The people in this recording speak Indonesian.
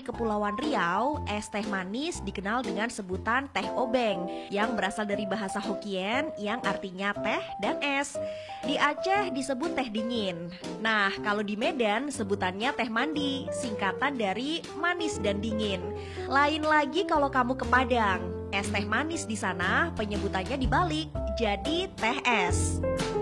Kepulauan Riau, es teh manis dikenal dengan sebutan teh obeng yang berasal dari bahasa Hokkien yang artinya teh dan es. Di Aceh disebut teh dingin. Nah, kalau di Medan sebutannya teh mandi, singkatan dari manis dan dingin. Lain lagi kalau kamu ke Padang, es teh manis di sana penyebutannya dibalik, jadi teh es.